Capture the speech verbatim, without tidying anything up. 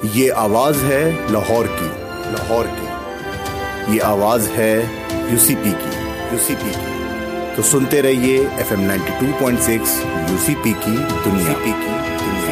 ये आवाज है लाहौर की, लाहौर की। ये आवाज है यूसीपी की, यूसीपी की। तो सुनते रहिए F M ninety two point six UCP की दुनिया, की दुनिया।